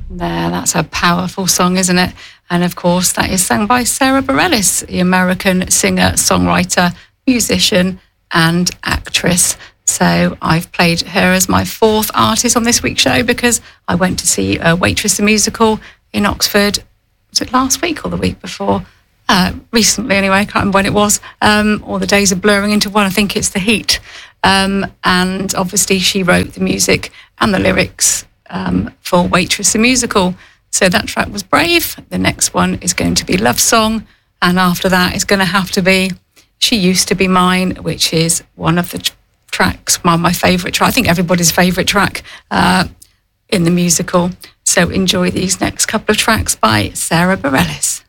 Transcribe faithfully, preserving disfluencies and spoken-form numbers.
There, that's a powerful song, isn't it? And of course, that is sung by Sara Bareilles, the American singer, songwriter, musician, and actress. So I've played her as my fourth artist on this week's show because I went to see uh, Waitress the Musical in Oxford. Was it last week or the week before? Uh, recently, anyway. I can't remember when it was. Um, all the days are blurring into one. I think it's the heat. Um, and obviously, she wrote the music and the lyrics Um, for Waitress the Musical. So that track was Brave. The next one is going to be Love Song. And after that is going to have to be She Used to Be Mine, which is one of the t- tracks, one of my favourite track, I think everybody's favourite track uh, in the musical. So enjoy these next couple of tracks by Sara Bareilles.